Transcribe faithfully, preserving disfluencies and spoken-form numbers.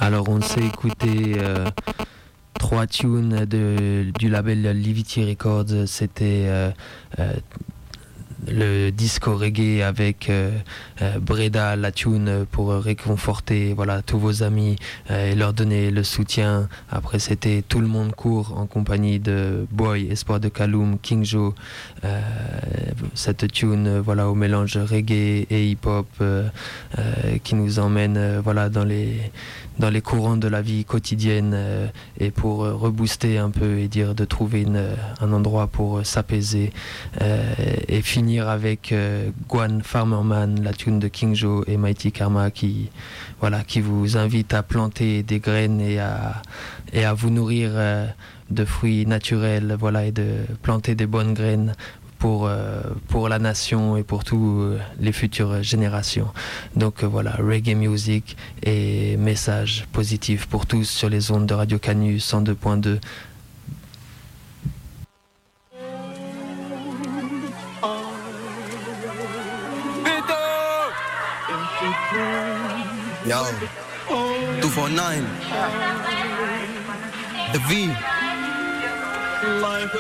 Alors on s'est écouté euh, trois tunes de, du label Livity Records. C'était euh, euh, le disco reggae avec euh, euh, Breda, la tune pour réconforter voilà, tous vos amis euh, et leur donner le soutien. Après c'était Tout le monde court en compagnie de Boy, Espoir de Kaloum, King Joe. Euh, cette tune voilà, au mélange reggae et hip-hop euh, euh, qui nous emmène euh, voilà, dans les... dans les courants de la vie quotidienne euh, et pour euh, rebooster un peu et dire de trouver une, un endroit pour euh, s'apaiser euh, et finir avec euh, Gwan Farmerman, la tune de King Joe et Mighty Karma qui, voilà, qui vous invite à planter des graines et à, et à vous nourrir euh, de fruits naturels voilà, et de planter des bonnes graines pour, euh, pour la nation et pour toutes les futures générations. Donc euh, voilà, reggae music et message positif pour tous sur les ondes de Radio Canu cent deux point deux. Yo, two four nine, The V.